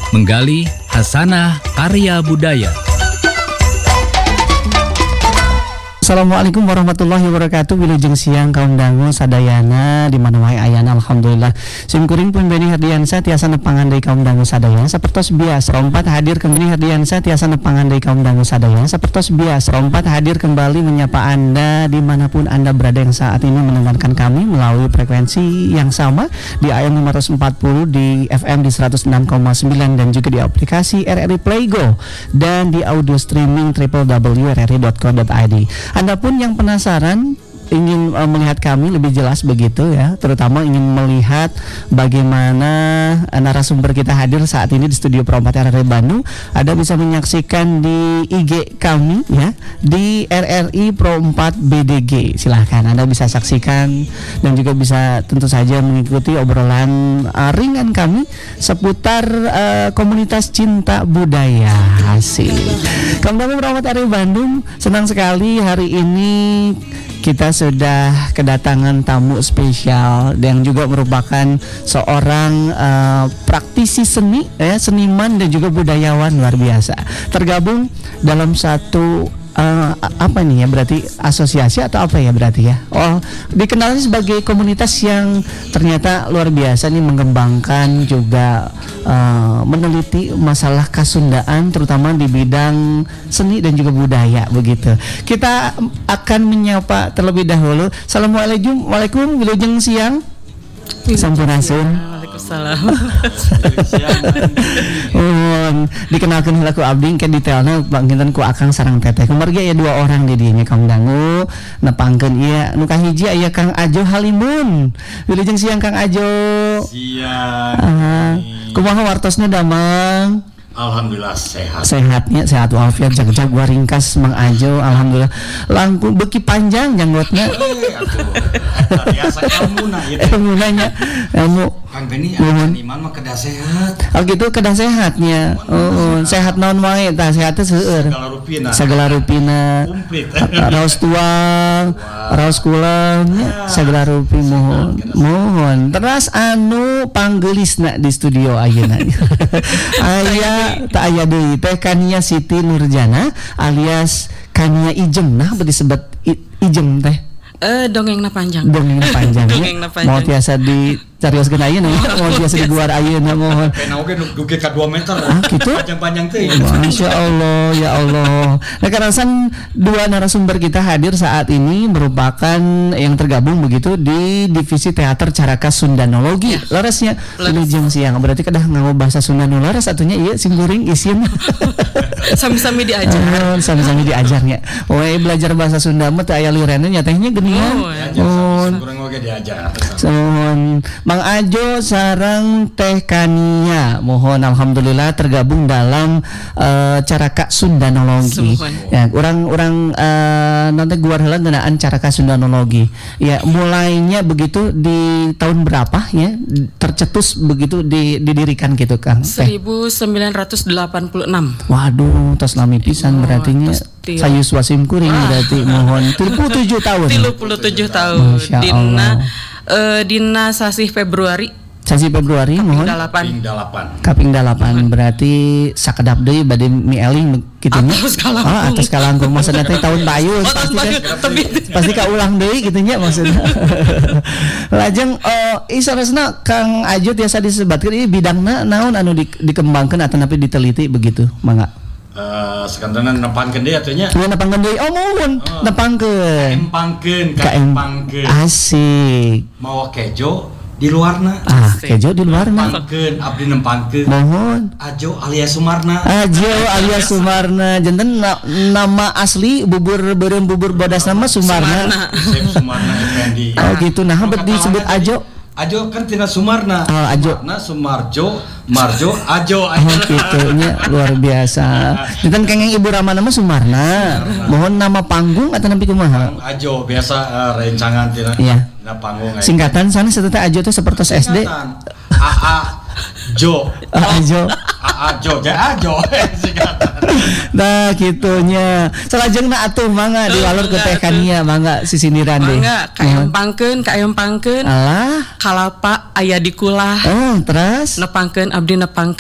menggali hasanah karya budaya. Assalamualaikum warahmatullahi wabarakatuh. Wilujeng siang kaum dangu sadayana di mana wae ayana alhamdulillah. Simkuring pun Beni Hardiansa tiasa nepangan dari kaum dangu sadayana sapertos biasa. Rompat hadir kembali Hardiansa tiasa nepangan dari kaum dangu sadayana sapertos biasa. Rompat hadir kembali menyapa Anda dimanapun Anda berada yang saat ini mendengarkan kami melalui frekuensi yang sama di AM 540 di FM di 106,9 dan juga di aplikasi RRI Playgo dan di audio streaming www.rri.co.id. Anda pun yang penasaran ingin melihat kami lebih jelas begitu ya, terutama ingin melihat bagaimana narasumber kita hadir saat ini di studio Pro 4 RRI Bandung, Anda bisa menyaksikan di IG kami ya, di RRI Pro 4 BDG. Silahkan Anda bisa saksikan dan juga bisa tentu saja mengikuti obrolan ringan kami seputar komunitas cinta budaya. Asik. Kembali Pro 4 RRI Bandung, senang sekali hari ini kita sudah kedatangan tamu spesial yang juga merupakan seorang praktisi seni, seniman dan juga budayawan luar biasa. Tergabung dalam satu apa nih ya, berarti asosiasi atau apa ya berarti ya? Oh, dikenal sebagai komunitas yang ternyata luar biasa nih, mengembangkan juga meneliti masalah Kasundaan terutama di bidang seni dan juga budaya begitu. Kita akan menyapa terlebih dahulu. Assalamualaikum, wilujeng siang. Sampurasun. Waalaikumsalam. Dikenalkan laku abdi ke detailnya bangkitan ku akang sarang teteh. Kemarga ya dua orang di dinya kaum dangu nepangkeun ieu nu kahiji aya Kang Ajo Halimun. Wilujeng siang Kang Ajo. Siang. Kumaha wartosna damang? Alhamdulillah sehat. Sehatnya sehat walafiat jag gua ringkas Mang Ajo alhamdulillah. Langkung beuki panjang janggotna. Biasa ilmu nah ieu. Ilmunanya ilmu Kang Beni seniman mah kedah sehat. Oh gitu kedah sehatnya. Sehat naon wae tah sehat teh seueur. Sagala rupina. Komplit. Raos tuang, raos kulang, sagala rupi mohon. Terus anu panggeulisna di studio ayeuna. Aya tak aya deui teh Kania Siti Nurjana alias Kania Ijem. Nah disebut Ijem teh. Dongengna panjang. Dongengna panjang. Mau tiasa di carioskeun ayeuna, mau tiasa di luar ayeuna mohon. Pena oge duge ka 2 meter. Gitu. Panjang-panjang teh. Masya Allah, ya Allah. Nah, karena dua narasumber kita hadir saat ini merupakan yang tergabung begitu di divisi teater Caraka Sundanologi. Ya. Laresnya wilujeng siang. Berarti kedah nganggo bahasa Sunda nu lares atunya ieu simkuring isin. Sami-sami diajar. Sami-sami diajarnya. We belajar bahasa Sunda mah teu aya lireunna nya tehnya geuningan. Kurang oge diajar. Mang Ajo sareng Teh Kania, mohon alhamdulillah tergabung dalam Caraka Sundanologi. Ya, orang nanti guar heula ngeunaan Caraka Sundanologi. Ya, mulainya begitu di tahun berapa ya? Tercetus begitu didirikan gitu Kang. 1986. Waduh, tos lami pisan berarti nya. Sayus wasim kuring berarti mohon 37 tahun. 37 tahun. Dina sasi Februari mohon Kaping 8 berarti sakedap deui bade mieling kitu nya. Atas kalangkung maksudna teh tahun bayu pasti kaulang deui kitu nya maksudna. Lajeng isaresna Kang Ajo tiasa disebatkeun ieu bidangna naon anu dikembangkeun atau napi diteliti begitu mangga. Sekantarnya nepangkeun deui atunya. Iya nepangkeun deui. Oh mohon nepangkeun. Kempangkeun. Asik. Mawa kejo di luarna. Kejo di luarna. Nepangkeun abdi nempangkeun. Mohon. Ajo alias Sumarna. Janten nama asli bubur bodas nama Sumarna. Sumarna Effendi. Oh gitu. Nah disebut Ajo. Ajo kan tina Sumarna. Ajo. Sumarjo, Marjo, Ajo. Gitunya luar biasa. Janten kengeng ibu Rama nama Sumarna. Mohon nama panggung atau nabi kumaha? Ajo biasa rencangan tina. Iya. Na panggung. Singkatan sana setelah Ajo itu seperti SD. AA Jo. Ajo. Ajo. Singkatan. Nah gitunya. Salajengna atuh mangga diwalur ke Teh Kania mangga sisindiran deh. Mangga kaayom pangkeun. Alah. Kalapa aya di kulah. Oh, terus nepangkeun abdi nepangkeun